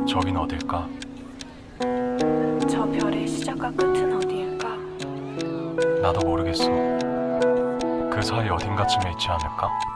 저긴 어딜까? 저 별의 시작과 끝은 어디일까? 나도 모르겠어. 그 사이 어딘가쯤에 있지 않을까?